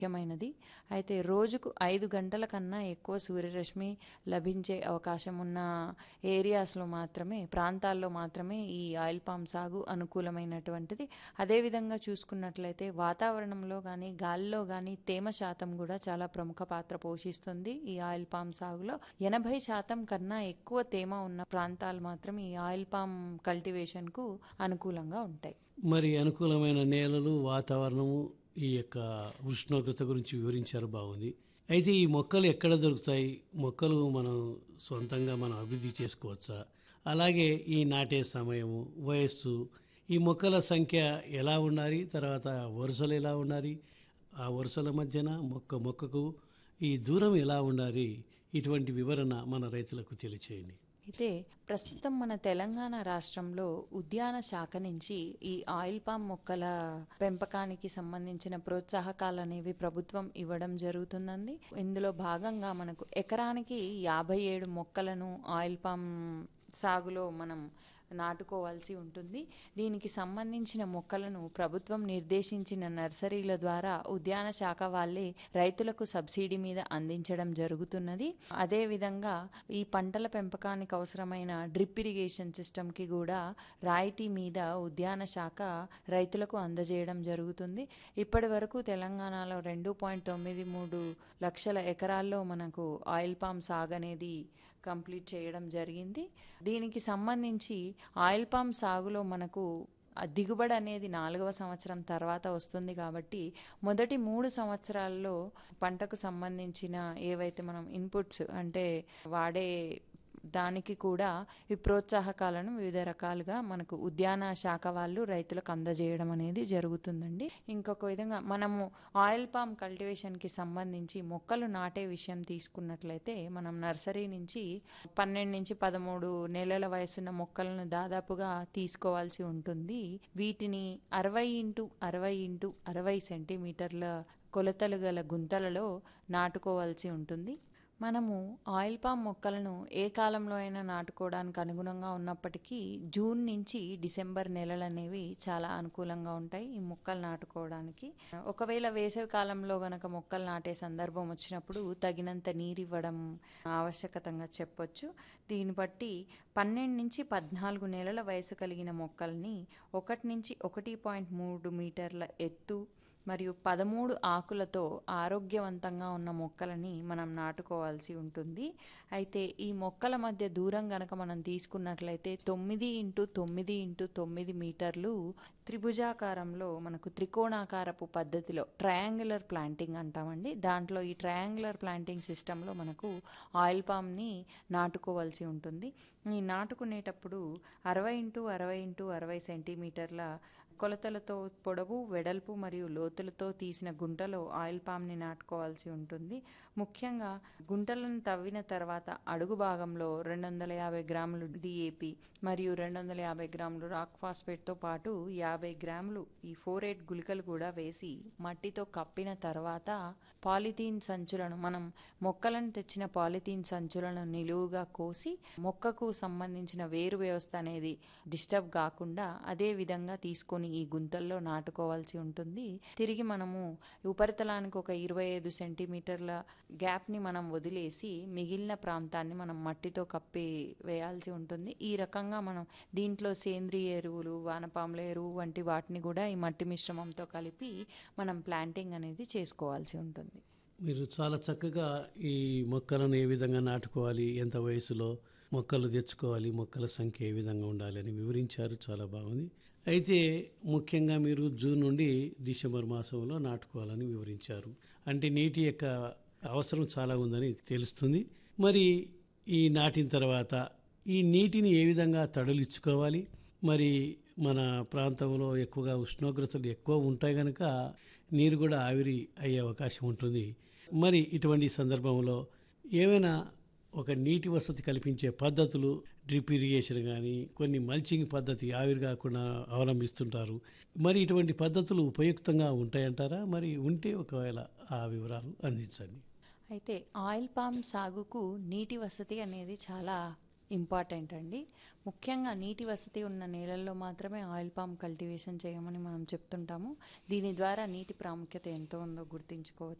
ముఖ్యమైనది. అయితే రోజుకు 5 గంటల కన్నా ఎక్కువ సూర్యరశ్మి లభించే అవకాశం ఉన్న ఏరియాస్‌లో మాత్రమే, ప్రాంతాల్లో మాత్రమే ఈ ఆయిల్ పామ్ సాగు అనుకూలమైనటువంటిది. అదేవిధంగా చూసుకున్నట్లయితే వాతావరణంలో గానీ, గాలిలో గానీ తేమ శాతం గూడా చాలా ప్రముఖ పాత్ర పోషిస్తుంది ఈ ఆయిల్ పామ్ సాగులో. 80% కన్నా ఎక్కువ తేమ ఉన్న ప్రాంతాలు మాత్రం ఈ ఆయిల్ పామ్ కల్టివేషన్‌కు అనుకూలంగా ఉంటాయి. మరి అనుకూలమైన నేలలు, వాతావరణము, ఈ యొక్క ఉష్ణోగ్రత గురించి వివరించారు, బాగుంది. అయితే ఈ మొక్కలు ఎక్కడ దొరుకుతాయి? మొక్కలు మనం సొంతంగా మనం అభివృద్ధి చేసుకోవచ్చా? అలాగే ఈ నాటే సమయము, వయస్సు, ఈ మొక్కల సంఖ్య ఎలా ఉండాలి? తర్వాత వరుసలు ఎలా ఉండాలి? ఆ వరుసల మధ్యన మొక్కకు ఈ దూరం ఎలా ఉండాలి? ఇటువంటి వివరణ మన రైతులకు తెలియచేయండి. అయితే ప్రస్తుతం మన తెలంగాణ రాష్ట్రంలో ఉద్యాన శాఖ నుంచి ఈ ఆయిల్ పామ్ మొక్కల పెంపకానికి సంబంధించిన ప్రోత్సాహకాలు అనేవి ప్రభుత్వం ఇవ్వడం జరుగుతుందండి. ఇందులో భాగంగా మనకు ఎకరానికి 57 మొక్కలను ఆయిల్ పామ్ సాగులో మనం నాటుకోవాల్సి ఉంటుంది. దీనికి సంబంధించిన మొక్కలను ప్రభుత్వం నిర్దేశించిన నర్సరీల ద్వారా ఉద్యాన శాఖ వాళ్ళే రైతులకు సబ్సిడీ మీద అందించడం జరుగుతున్నది. అదేవిధంగా ఈ పంటల పెంపకానికి అవసరమైన డ్రిప్ ఇరిగేషన్ సిస్టమ్కి కూడా రాయితీ మీద ఉద్యాన శాఖ రైతులకు అందజేయడం జరుగుతుంది. ఇప్పటి వరకు తెలంగాణలో 2.93 లక్షల ఎకరాల్లో మనకు ఆయిల్ పామ్ సాగు అనేది కంప్లీట్ చేయడం జరిగింది. దీనికి సంబంధించి ఆయిల్ పామ్ సాగులో మనకు దిగుబడి అనేది 4వ సంవత్సరం తర్వాత వస్తుంది కాబట్టి మొదటి 3 సంవత్సరాల్లో పంటకు సంబంధించిన ఏవైతే మనం ఇన్పుట్స్ అంటే వాడే దానికి కూడా ఈ ప్రోత్సాహకాలను వివిధ రకాలుగా మనకు ఉద్యాన శాఖ వాళ్ళు రైతులకు అందజేయడం అనేది జరుగుతుందండి. ఇంకొక విధంగా మనము ఆయిల్ పామ్ కల్టివేషన్కి సంబంధించి మొక్కలు నాటే విషయం తీసుకున్నట్లయితే మనం నర్సరీ నుంచి 12 నుంచి 13 నెలల వయసున్న మొక్కలను దాదాపుగా తీసుకోవాల్సి ఉంటుంది. వీటిని 60x60x60 సెంటీమీటర్ల కొలతలు గల గుంతలలో నాటుకోవాల్సి ఉంటుంది. మనము ఆయిల్ పామ్ మొక్కలను ఏ కాలంలో అయినా నాటుకోవడానికి అనుగుణంగా ఉన్నప్పటికీ జూన్ నుంచి డిసెంబర్ నెలలు అనేవి చాలా అనుకూలంగా ఉంటాయి ఈ మొక్కలు నాటుకోవడానికి. ఒకవేళ వేసవి కాలంలో గనక మొక్కలు నాటే సందర్భం వచ్చినప్పుడు తగినంత నీరు ఇవ్వడం ఆవశ్యకతంగా చెప్పొచ్చు. దీన్ని బట్టి 12 నుంచి 14 నెలల వయసు కలిగిన మొక్కల్ని 1 నుంచి 1.3 మీటర్ల ఎత్తు మరియు 13 ఆకులతో ఆరోగ్యవంతంగా ఉన్న మొక్కలని మనం నాటుకోవాల్సి ఉంటుంది. అయితే ఈ మొక్కల మధ్య దూరం గనక మనం తీసుకున్నట్లయితే 9x9x9 మీటర్లు త్రిభుజాకారంలో మనకు త్రికోణాకారపు పద్ధతిలో ట్రయాంగులర్ ప్లాంటింగ్ అంటామండి. దాంట్లో ఈ ట్రయాంగులర్ ప్లాంటింగ్ సిస్టంలో మనకు ఆయిల్ పామ్ని నాటుకోవాల్సి ఉంటుంది. ఈ నాటుకునేటప్పుడు 60x60x60 సెంటీమీటర్ల కొలతలతో పొడవు, వెడల్పు మరియు లోతులతో తీసిన గుంటలో ఆయిల్ పామ్ని నాటుకోవాల్సి ఉంటుంది. ముఖ్యంగా గుంటలను తవ్విన తర్వాత అడుగు భాగంలో 250 గ్రాములు DAP మరియు 250 గ్రాములు రాక్ ఫాస్ఫేట్తో పాటు 50 గ్రాములు ఈ 4-8 గుళికలు కూడా వేసి మట్టితో కప్పిన తర్వాత పాలిథీన్ సంచులను మనం మొక్కలను తెచ్చిన పాలిథీన్ సంచులను నిలువుగా కోసి మొక్కకు సంబంధించిన వేరు వ్యవస్థ అనేది డిస్టర్బ్ కాకుండా అదే విధంగా తీసుకొని ఈ గుంతల్లో నాటుకోవాల్సి ఉంటుంది. తిరిగి మనము ఉపరితలానికి ఒక 25 సెంటీమీటర్ల గ్యాప్ని మనం వదిలేసి మిగిలిన ప్రాంతాన్ని మనం మట్టితో కప్పి వేయాల్సి ఉంటుంది. ఈ రకంగా మనం దీంట్లో సేంద్రియ ఎరువులు, వానపాముల ఎరువు వంటి వాటిని కూడా ఈ మట్టి మిశ్రమంతో కలిపి మనం ప్లాంటింగ్ అనేది చేసుకోవాల్సి ఉంటుంది. మీరు చాలా చక్కగా ఈ మొక్కలను ఏ విధంగా నాటుకోవాలి, ఎంత వయసులో మొక్కలు తెచ్చుకోవాలి, మొక్కల సంఖ్య ఏ విధంగా ఉండాలి అని వివరించారు. చాలా బాగుంది. అయితే ముఖ్యంగా మీరు జూన్ నుండి డిసెంబర్ మాసంలో నాటుకోవాలని వివరించారు. అంటే నీటి యొక్క అవసరం చాలా ఉందని తెలుస్తుంది. మరి ఈ నాటిన తర్వాత ఈ నీటిని ఏ విధంగా తడులిచ్చుకోవాలి? మరి మన ప్రాంతంలో ఎక్కువగా ఉష్ణోగ్రతలు ఎక్కువ ఉంటాయి కనుక నీరు కూడా ఆవిరి అయ్యే అవకాశం ఉంటుంది. మరి ఇటువంటి సందర్భంలో ఏమైనా ఒక నీటి వసతి కల్పించే పద్ధతులు, డ్రిప్ ఇరిగేషన్ కానీ కొన్ని మల్చింగ్ పద్ధతి ఆవిరి కాకుండా అవలంబిస్తుంటారు. మరి ఇటువంటి పద్ధతులు ఉపయుక్తంగా ఉంటాయంటారా? మరి ఉంటే ఒకవేళ ఆ వివరాలు అందించండి. అయితే ఆయిల్ పామ్ సాగుకు నీటి వసతి అనేది చాలా ఇంపార్టెంట్ అండి. ముఖ్యంగా నీటి వసతి ఉన్న నేలల్లో మాత్రమే ఆయిల్ పామ్ కల్టివేషన్ చేయమని మనం చెప్తుంటాము. దీని ద్వారా నీటి ప్రాముఖ్యత ఎంతో ఉందో గుర్తుంచుకోవచ్చు.